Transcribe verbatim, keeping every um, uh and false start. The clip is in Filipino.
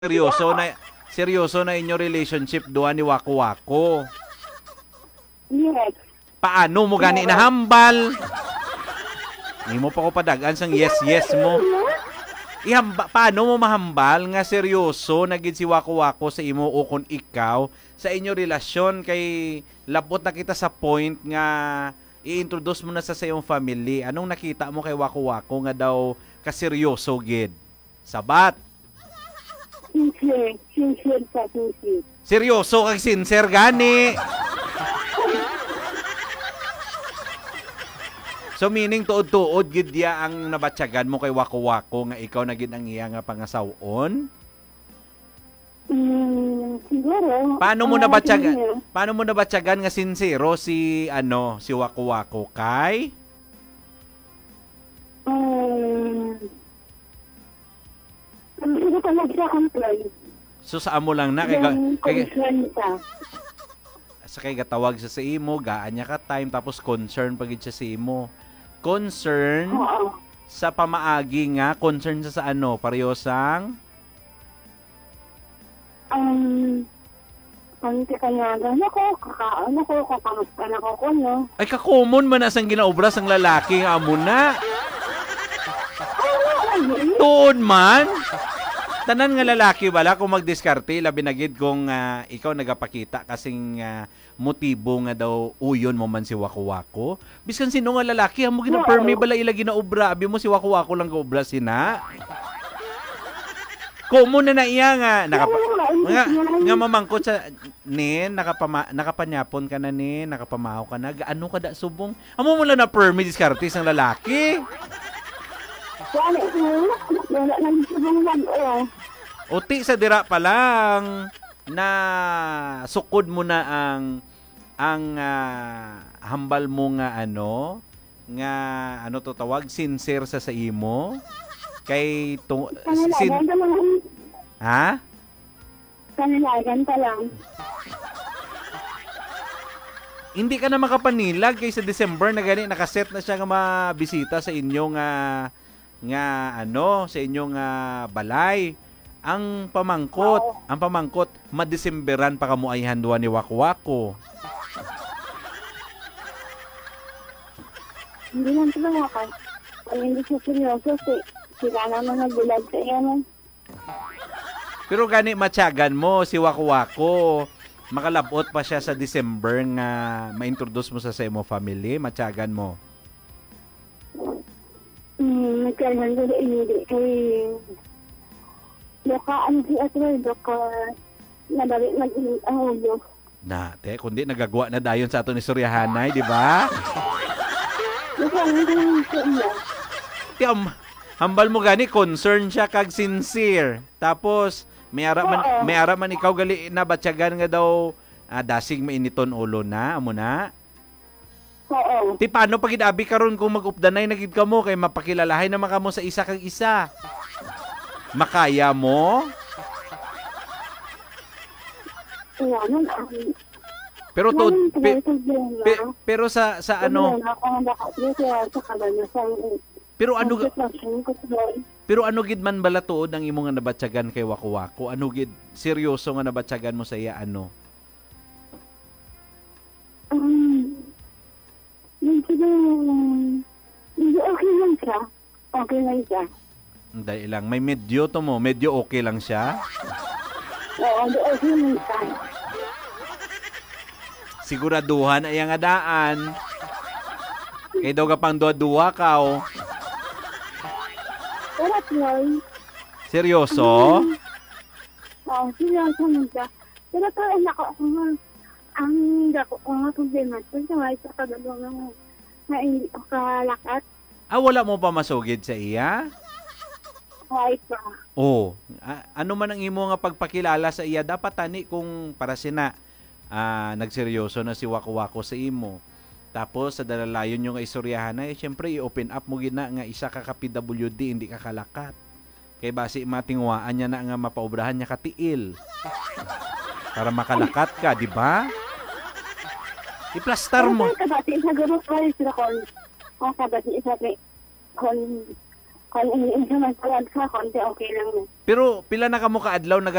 seryoso na seryoso na inyo relationship duha ni Waku Waku. Yes. Paano mo gani nahambal? Hindi mo pa ko padagan sang yes yes mo. Ihamba, paano mo mahambal nga seryoso na gid si Waku Waku sa imo o kung ikaw sa inyo relasyon kay labot na kita sa point nga i-introduce mo na sa sayong family. Anong nakita mo kay Waku Waku nga daw kaseryoso gid? Sabat. Sincere. Sincere sa sincere. Seryoso kag sincere gani. So meaning tuod-tuod gid dia ang nabatyagan mo kay Waku Waku nga ikaw na gid ang iya nga pangasawon? Mm, siguro. Paano mo ah, nabatyagan? siguro. Paano mo nabatyagan nga sincero si ano, si Waku Waku kay? Um, Hindi ko nagsa-comply. So sa amo lang na kay ga- Yung kay concern ka. sa kay gatawag siya sa imo, gaan niya ka time tapos concern pagid siya sa imo. Concern Oo. sa pamaagi nga, concern siya sa ano, parehosang Um, Panti kanyagan ako, kakaon ako, kakamusta na ako ko, no? ay kakomon man asang ginaobra sang lalaki nga amo na. Tuod man. Tanan nga lalaki bala kung magdiskarte labi na gid kung ah, ikaw nagapakita kasing ah, motibo nga daw uyon mo man si Waku Waku. Biskan sino nga lalaki amo gina-permi bala ila ginaobra, abi mo si Waku Waku lang gaobra sina. Komo na na iya nga nakapa, nga, nga mamangkot sa nin nakapama, nakapanyapon ka na nin, nakapamahaw ka na, gaano ka da subong. Amo mo lang na permi diskarte sang lalaki. Wala ko, wala nang sabang lang, oh. Uti sa dira pa lang na sukod mo na ang ang ah, hambal mo nga ano nga ano to tawag sincere sa sa imo kay to, sin, Kanilagan pa lang. ha? Kanilagan pa lang. Hindi ka na makapanilag kay sa December na gani nakaset na siya nga mabisita sa inyong nga nga ano sa inyong uh, balay. Ang pamangkot, Oo. ang pamangkot madesemberan pa kamo ay handwa ni Waku Waku. Hindi lang talaga ka. Kung hindi siya seryoso, si, sila naman nagbulag sa iyo, no? Pero gani matyagan mo si Waku Waku. Makalabot pa siya sa December nga ma-introduce mo sa sa imo family, matyagan mo. Hmm, nagkaroon ko hindi kay Doka, ano si Atro, Doka, nabalik mag-init ang ulo. Na, te, kundi nagagawa na dayon sa ato ni Suryahanay, di ba? Doka, ano ko lang sa iyo? Ti, am, hambal mo gani, concern siya kag sincere. Tapos, may ara man, Oo. may ara man ikaw gali na batyagan nga daw ah, dasig mainiton ulo na, amo na. Oo. Ti, paano pag abi karon kung mag-updanay na gid kamo kay mapakilalahay naman kamo sa isa kag isa? Makaya mo? Iyanan, ang... Pero to, Iyanan, pe- problema. pe- pero sa sa ano, Problema ako ang nakapilya sa kalanasan. pero ano Ang sitwasyon ko tuloy. pero ano gid man bala tuod ang imong nga nabatyagan kay Waku Waku? Ano gid seryoso nga nabatyagan mo sa iya ano? Um, medyo, medyo okay lang siya. Okay lang siya. Dahil lang may medyo to mo, medyo okay lang siya. Oo, medyo okay lang siya. Siguraduhan ay nga daan. Kay daw ka pang duwa-duwa ka oh. Pero tuloy, Seryoso? oo, seryoso lang siya. Pero to, anak ko, ako nga, ang dako ko nga problema. Ito nga, isa kagalaw nga na hindi ko kalakat. Ah, wala mo pa masugid sa iya? Why pa? Oh, a- ano man ang imo nga pagpakilala sa iya dapat tani kung para sina ah, nagseryoso na si Waku Waku sa imo. Tapos sa dalalayon yung istoryahan na eh, syempre i-open up mo gina nga isa ka ka P W D hindi ka kalakat. Kay basi matingwaan niya na nga mapaubrahan niya katiil. Para makalakat ka, di ba? I-plastar mo. Pero kabati sa group ko, sila ko, ang kabati sa kon Kung iniin sa magpalad ka, konti okay lang na. Pero pila na kamo kaadlaw